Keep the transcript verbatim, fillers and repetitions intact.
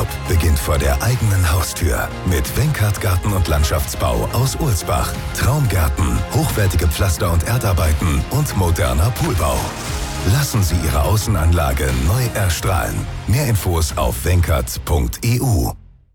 Urlaub beginnt vor der eigenen Haustür. Mit Wenkert Garten- und Landschaftsbau aus Ulsbach. Traumgärten, hochwertige Pflaster- und Erdarbeiten und moderner Poolbau. Lassen Sie Ihre Außenanlage neu erstrahlen. Mehr Infos auf wenkert punkt e u.